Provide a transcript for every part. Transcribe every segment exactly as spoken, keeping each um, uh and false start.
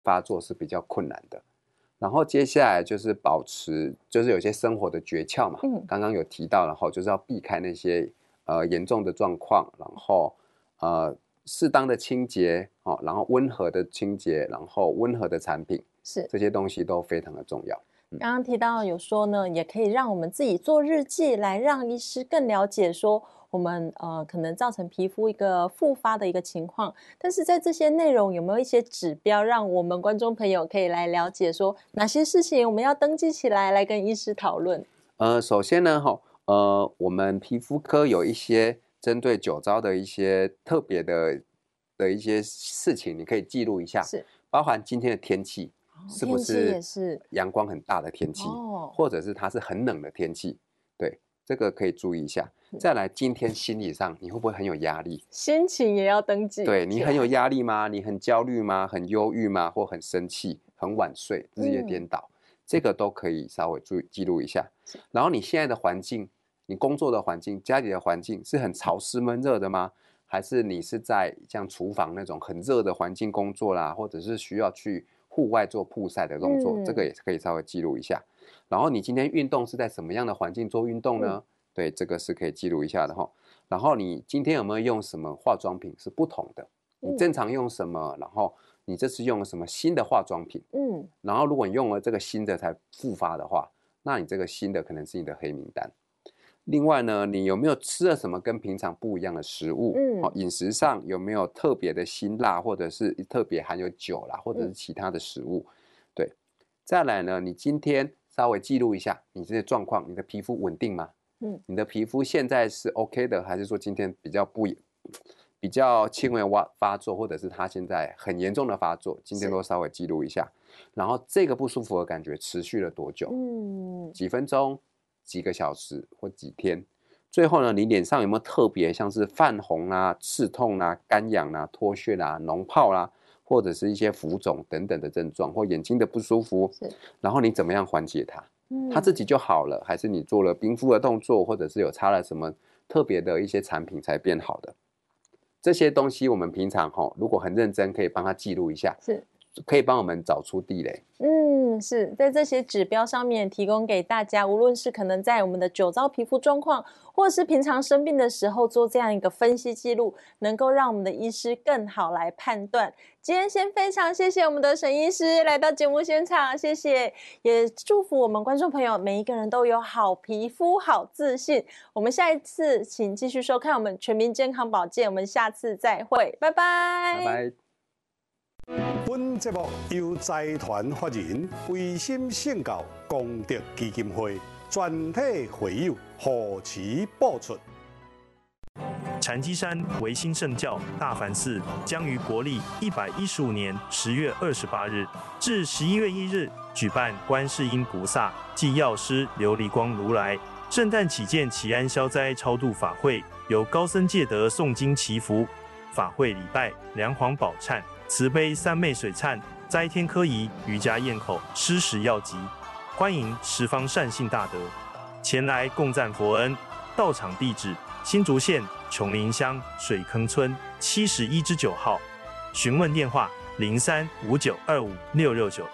发作是比较困难的。然后接下来就是保持，就是有些生活的诀窍嘛，嗯，刚刚有提到，然后就是要避开那些呃严重的状况，然后呃适当的清洁，哦，然后温和的清洁，然后温和的产品， 是这些东西都非常的重要。 刚刚提到有说呢，也可以让我们自己做日记，来让医师更了解说我们呃可能造成皮肤一个复发的一个情况。但是在这些内容有没有一些指标，让我们观众朋友可以来了解说哪些事情我们要登记起来，来跟医师讨论？ 呃，首先呢，哈，呃，我们皮肤科有一些针对酒糟的一些特别的的一些事情，你可以记录一下， 是包含今天的天气。是不是阳光很大的天气， 哦、 或者是它是很冷的天气？对，这个可以注意一下。再来，今天心理上你会不会很有压力？ 心情也要登记。 对，你很有压力吗？你很焦虑吗？很忧郁吗？或很生气、很晚睡、日夜颠倒，嗯、这个都可以稍微注意记录一下。然后你现在的环境，你工作的环境、家里的环境是很潮湿闷热的吗？还是你是在像厨房那种很热的环境工作啦，或者是需要去户外做曝晒的动作，嗯、这个也可以稍微记录一下。然后你今天运动是在什么样的环境做运动呢？嗯、对，这个是可以记录一下的哈。然后你今天有没有用什么化妆品是不同的？你正常用什么？然后你这次用了什么新的化妆品？嗯，然后如果你用了这个新的才复发的话，那你这个新的可能是你的黑名单。另外呢，你有没有吃了什么跟平常不一样的食物？嗯，哦，饮食上有没有特别的辛辣，或者是特别含有酒啦，或者是其他的食物？嗯、对，再来呢，你今天稍微记录一下你这些状况，你的皮肤稳定吗？嗯，你的皮肤现在是 OK 的，还是说今天比较不比较轻微发作，或者是它现在很严重的发作？今天都稍微记录一下。然后这个不舒服的感觉持续了多久？嗯，几分钟？几个小时或几天，最后呢，你脸上有没有特别像是泛红啊、刺痛啊、干痒啊、脱屑啊、脓泡啦、啊，或者是一些浮肿等等的症状，或眼睛的不舒服？然后你怎么样缓解它？嗯、它自己就好了，还是你做了冰敷的动作，或者是有擦了什么特别的一些产品才变好的？这些东西我们平常哈，如果很认真，可以帮他记录一下。是。可以帮我们找出地雷。 嗯，是在这些指标上面提供给大家，无论是可能在我们的酒糟皮肤状况，或者是平常生病的时候做这样一个分析记录，能够让我们的医师更好来判断。今天先非常谢谢我们的沈医师来到节目现场，谢谢，也祝福我们观众朋友每一个人都有好皮肤、好自信。我们下一次请继续收看我们全民健康保健，我们下次再会，拜拜， 拜拜。 本节目由财团法人维心圣教功德基金会全体会友护持播出。 禅机山维心圣教大梵寺将于国历一百一十五年十月二十八日至十一月一日举办观世音菩萨暨药师琉璃光如来圣诞祈见祈安消灾超度法会，由高僧戒德诵经祈福，法会礼拜梁皇宝忏。慈悲三昧水忏、斋天科仪、瑜伽咽口、施食药集，欢迎十方善信大德前来共赞佛恩。到场地址：新竹县琼林乡水坑村七十一之九号。询问电话：零三五九二五六六九。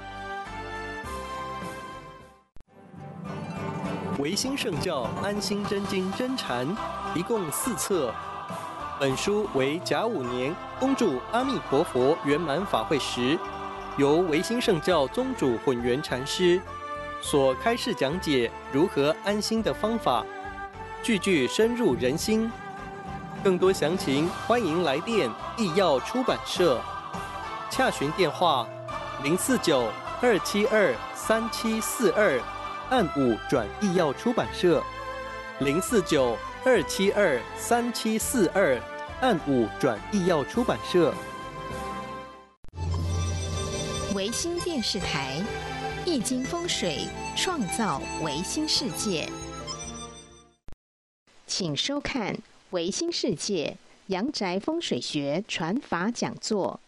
维心圣教安心真经真禅，一共四册。本书为甲午年恭祝阿弥陀佛圆满法会时，由维心圣教宗主混元禅师所开示讲解如何安心的方法，句句深入人心。更多详情，欢迎来电义药出版社，洽询电话零四九二七二三七四二，按五转义药出版社零四九。二七二三七四二，按五转义药出版社。 维新电视台，易经风水创造维新世界，请收看维新世界阳宅风水学传法讲座。